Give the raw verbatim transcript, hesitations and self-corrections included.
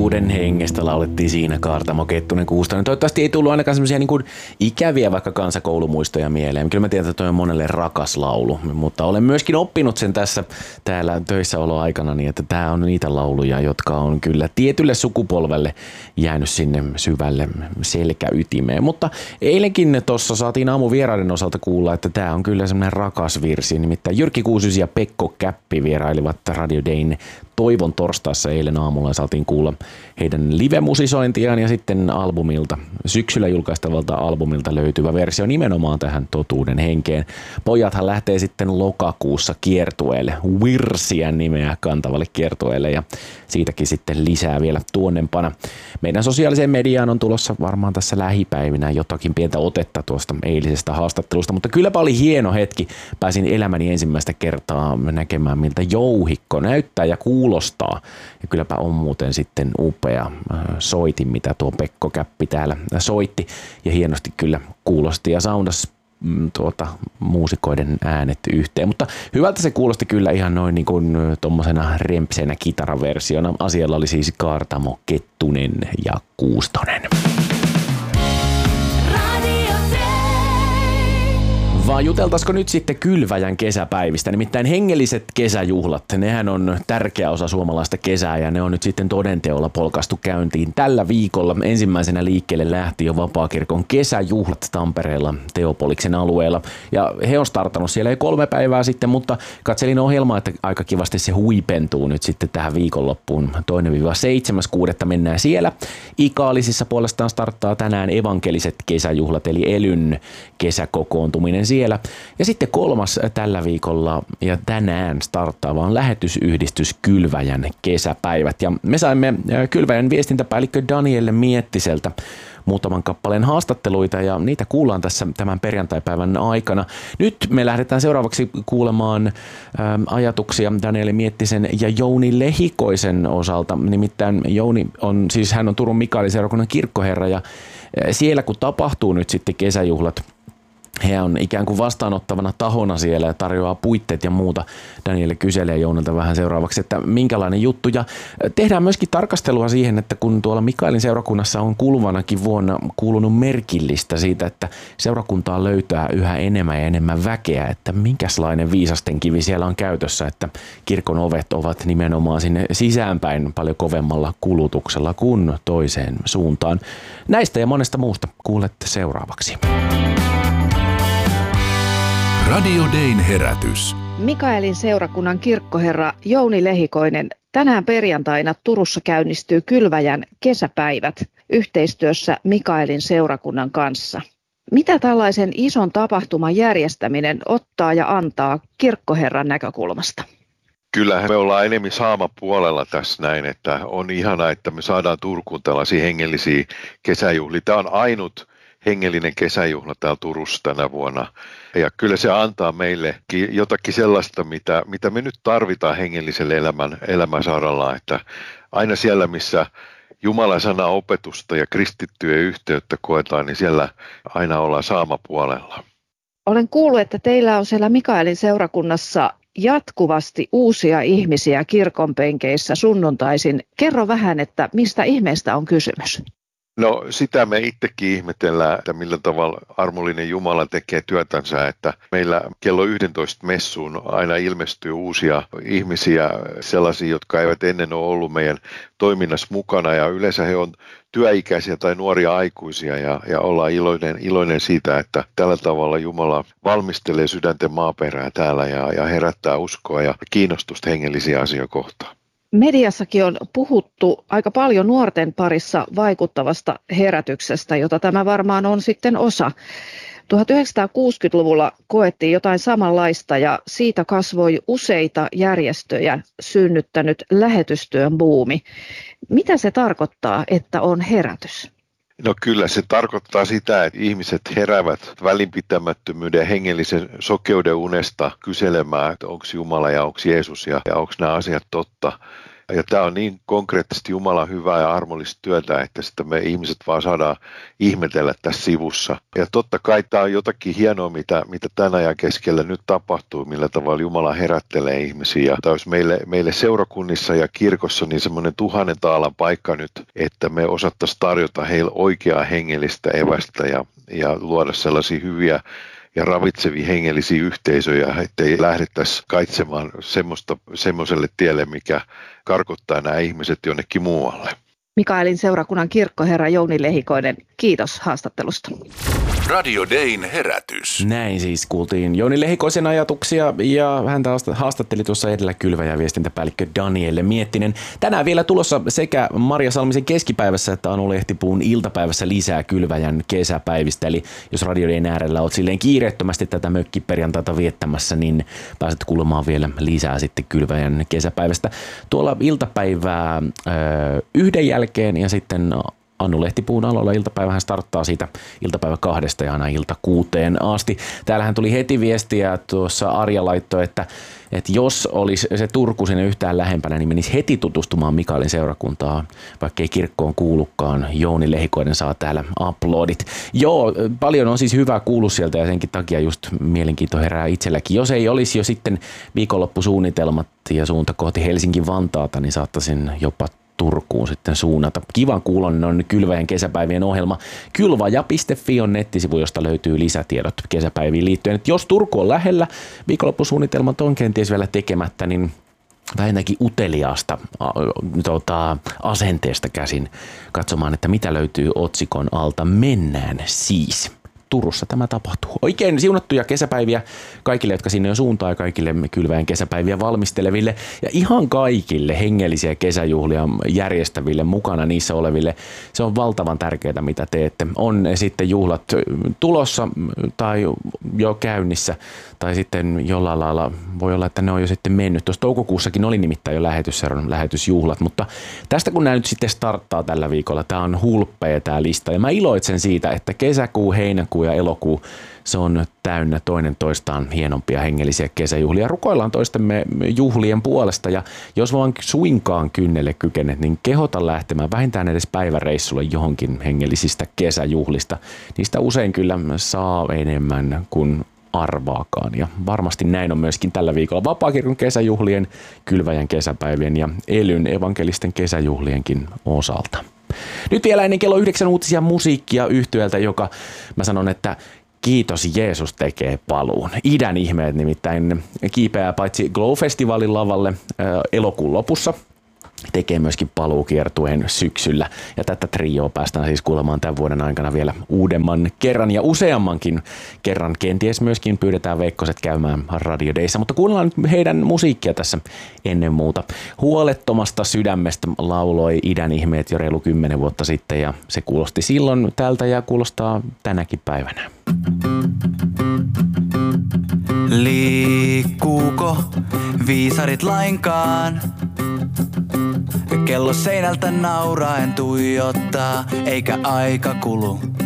totuuden hengestä laulettiin siinä Kaartamo Kettunen Kuustonen. Toivottavasti ei tullut ainakaan semmoisia niin kuin ikäviä vaikka kansakoulumuistoja mieleen. Kyllä mä tiedän, että toi on monelle rakas laulu, mutta olen myöskin oppinut sen tässä täällä töissäoloaikana, niin että tää on niitä lauluja, jotka on kyllä tietylle sukupolvelle jäänyt sinne syvälle selkäytimeen. Mutta eilenkin tuossa saatiin aamuvieraiden osalta kuulla, että tää on kyllä semmoinen rakas virsi. Nimittäin Jyrki Kuusysi ja Pekko Käppi vierailivat Radio Dayn Toivon torstaissa eilen aamulla ja saatiin kuulla heidän live-musisointiaan ja sitten albumilta, syksyllä julkaistavalta albumilta löytyvä versio nimenomaan tähän totuuden henkeen. Pojathan lähtee sitten lokakuussa kiertueelle, Wirsien nimeä kantavalle kiertueelle ja siitäkin sitten lisää vielä tuonnempana. Meidän sosiaaliseen mediaan on tulossa varmaan tässä lähipäivinä jotakin pientä otetta tuosta eilisestä haastattelusta, mutta kylläpä oli hieno hetki. Pääsin elämäni ensimmäistä kertaa näkemään, miltä jouhikko näyttää ja kuulostaa. Ja kylläpä on muuten sitten upea soitin, mitä tuo Pekko Käppi täällä soitti. Ja hienosti kyllä kuulosti ja soundasi tuota, muusikoiden äänet yhteen. Mutta hyvältä se kuulosti kyllä ihan noin niin kuin tommosena rempseenä kitaraversiona. Asialla oli siis Kaartamo, Kettunen ja Kuustonen. Vaan juteltaisiko nyt sitten Kylväjän kesäpäivistä? Nimittäin hengelliset kesäjuhlat, nehän on tärkeä osa suomalaista kesää ja ne on nyt sitten todenteolla polkastu käyntiin tällä viikolla. Ensimmäisenä liikkeelle lähti jo Vapaakirkon kesäjuhlat Tampereella Teopoliksen alueella. Ja he on startannut siellä jo kolme päivää sitten, mutta katselin ohjelmaa, että aika kivasti se huipentuu nyt sitten tähän viikonloppuun. toinen seitsemäs kuudetta mennään siellä. Ikaalisissa puolestaan starttaa tänään evankeliset kesäjuhlat eli Elyn kesäkokoontuminen siellä. Ja sitten kolmas tällä viikolla ja tänään starttaava on lähetysyhdistys Kylväjän kesäpäivät. Ja me saimme Kylväjän viestintäpäällikkö Danielle Miettiseltä muutaman kappaleen haastatteluita ja niitä kuullaan tässä tämän perjantaipäivän aikana. Nyt me lähdetään seuraavaksi kuulemaan ä, ajatuksia Danielle Miettisen ja Jouni Lehikoisen osalta. Nimittäin Jouni on, siis hän on Turun Mikaelin seurakunnan kirkkoherra ja siellä kun tapahtuu nyt sitten kesäjuhlat, he on ikään kuin vastaanottavana tahona siellä ja tarjoaa puitteet ja muuta. Danielle kyselee Jounilta vähän seuraavaksi, että minkälainen juttu. Ja tehdään myöskin tarkastelua siihen, että kun tuolla Mikaelin seurakunnassa on kuluvanakin vuonna kuulunut merkillistä siitä, että seurakuntaa löytää yhä enemmän ja enemmän väkeä, että minkälainen viisasten kivi siellä on käytössä, että kirkon ovet ovat nimenomaan sinne sisäänpäin paljon kovemmalla kulutuksella kuin toiseen suuntaan. Näistä ja monesta muusta kuulette seuraavaksi. Radio Dayn herätys. Mikaelin seurakunnan kirkkoherra Jouni Lehikoinen, tänään perjantaina Turussa käynnistyy Kylväjän kesäpäivät yhteistyössä Mikaelin seurakunnan kanssa. Mitä tällaisen ison tapahtuman järjestäminen ottaa ja antaa kirkkoherran näkökulmasta? Kyllähän me ollaan enemmän saamapuolella tässä näin, että on ihanaa, että me saadaan Turkuun tällaisia hengellisiä kesäjuhlia. Tämä on ainut hengellinen kesäjuhla täällä Turussa tänä vuonna. Ja kyllä se antaa meille jotakin sellaista, mitä, mitä me nyt tarvitaan hengelliselle elämän, elämän saralla. Että aina siellä, missä Jumalan sana opetusta ja kristittyjen yhteyttä koetaan, niin siellä aina ollaan saamapuolella. Olen kuullut, että teillä on siellä Mikaelin seurakunnassa jatkuvasti uusia ihmisiä kirkonpenkeissä sunnuntaisin. Kerro vähän, että mistä ihmeestä on kysymys? No sitä me itsekin ihmetellään, että millä tavalla armollinen Jumala tekee työtänsä, että meillä kello yksitoista messuun aina ilmestyy uusia ihmisiä, sellaisia, jotka eivät ennen ole ollut meidän toiminnassa mukana ja yleensä he on työikäisiä tai nuoria aikuisia ja, ja ollaan iloinen, iloinen siitä, että tällä tavalla Jumala valmistelee sydänten maaperää täällä ja, ja herättää uskoa ja kiinnostusta hengellisiä asioita kohtaan. Mediassakin on puhuttu aika paljon nuorten parissa vaikuttavasta herätyksestä, jota tämä varmaan on sitten osa. tuhatyhdeksänsataakuusikymmentäluvulla koettiin jotain samanlaista ja siitä kasvoi useita järjestöjä synnyttänyt lähetystyön buumi. Mitä se tarkoittaa, että on herätys? No kyllä se tarkoittaa sitä, että ihmiset heräävät välinpitämättömyyden ja hengellisen sokeuden unesta kyselemään, että onko Jumala ja onko Jeesus ja, ja onko nämä asiat totta. Ja tämä on niin konkreettisesti Jumalan hyvää ja armollista työtä, että sitä me ihmiset vaan saadaan ihmetellä tässä sivussa. Ja totta kai tämä on jotakin hienoa, mitä, mitä tämän ajan keskellä nyt tapahtuu, millä tavalla Jumala herättelee ihmisiä. Tämä olisi meille, meille seurakunnissa ja kirkossa niin semmoinen tuhannen taalan paikka nyt, että me osattaisiin tarjota heille oikeaa hengellistä evästä ja, ja luoda sellaisia hyviä ja ravitsevia hengellisiä yhteisöjä, ettei lähdettäisi kaitsemaan semmoista, semmoiselle tielle, mikä karkottaa nämä ihmiset jonnekin muualle. Mikaelin seurakunnan kirkkoherra Jouni Lehikoinen, kiitos haastattelusta. Radio Dayn herätys. Näin siis kuultiin Jouni Lehikoisen ajatuksia ja häntä haastatteli tuossa edellä kylvä- ja viestintäpäällikkö Danielle Miettinen. Tänään vielä tulossa sekä Maria Salmisen keskipäivässä että Anu Lehtipuun iltapäivässä lisää Kylväjän kesäpäivistä. Eli jos Radio Dayn äärellä olet silleen kiireettömästi tätä mökkiperjantaita viettämässä, niin pääset kuulemaan vielä lisää sitten Kylväjän kesäpäivästä. Tuolla iltapäivää öö, yhden jälkeen ja sitten Anu Lehtipuun aloilla iltapäivähän starttaa siitä iltapäivä kahdesta ja aina ilta kuuteen asti. Täällähän tuli heti viestiä, tuossa Arja laittoi, että, että jos olisi se Turku sinne yhtään lähempänä, niin menisi heti tutustumaan Mikaelin seurakuntaan, vaikka ei kirkkoon kuulukaan. Jouni Lehikoinen saa täällä uploadit. Joo, paljon on siis hyvää kuullut sieltä ja senkin takia just mielenkiinto herää itselläkin. Jos ei olisi jo sitten viikonloppusuunnitelmat ja suunta kohti Helsinki-Vantaata, niin saattaisin jopa Turkuun sitten suunnata. Kivan kuulonen on Kylväjän kesäpäivien ohjelma. Kylvaja piste fi on nettisivu, josta löytyy lisätiedot kesäpäiviin liittyen. Et jos Turku on lähellä, viikonloppusuunnitelmat on kenties vielä tekemättä, niin vähintäänkin uteliaasta tota, asenteesta käsin katsomaan, että mitä löytyy otsikon alta. Mennään siis. Turussa tämä tapahtuu. Oikein siunattuja kesäpäiviä kaikille, jotka sinne jo suuntaa ja kaikille Kylväjän kesäpäiviä valmisteleville ja ihan kaikille hengellisiä kesäjuhlia järjestäville, mukana niissä oleville. Se on valtavan tärkeää, mitä teette. On sitten juhlat tulossa tai jo käynnissä tai sitten jollain lailla voi olla, että ne on jo sitten mennyt. Tuossa toukokuussakin oli nimittäin jo lähetysseuran lähetysjuhlat, mutta tästä kun nämä nyt sitten starttaa tällä viikolla, tämä on hulppea tämä lista ja mä iloitsen siitä, että kesäkuu, heinäkuu ja elokuu, se on täynnä toinen toistaan hienompia hengellisiä kesäjuhlia. Rukoillaan toistemme juhlien puolesta ja jos vaan suinkaan kynnelle kykenet, niin kehota lähtemään vähintään edes päiväreissulle johonkin hengellisistä kesäjuhlista. Niistä usein kyllä saa enemmän kuin arvaakaan ja varmasti näin on myöskin tällä viikolla Vapaakirkon kesäjuhlien, Kylväjän kesäpäivien ja Elyn evankelisten kesäjuhlienkin osalta. Nyt vielä ennen kello yhdeksän uutisia musiikkia yhtyöltä, joka mä sanon, että kiitos Jeesus tekee paluun. Idän ihmeet nimittäin kiipeää paitsi Glow-festivaalin lavalle ää, elokuun lopussa, tekee myöskin paluukiertueen syksyllä. Ja tätä trioa päästään siis kuulemaan tämän vuoden aikana vielä uudemman kerran ja useammankin kerran. Kenties myöskin pyydetään Veikkoset käymään Radio Dayssä, mutta kuunnellaan nyt heidän musiikkia tässä ennen muuta. Huolettomasta sydämestä lauloi Idän ihmeet jo reilu kymmenen vuotta sitten ja se kuulosti silloin tältä ja kuulostaa tänäkin päivänä. Liikkuuko viisarit lainkaan? Kello seinältä nauraen tuijottaa, eikä aika kulu.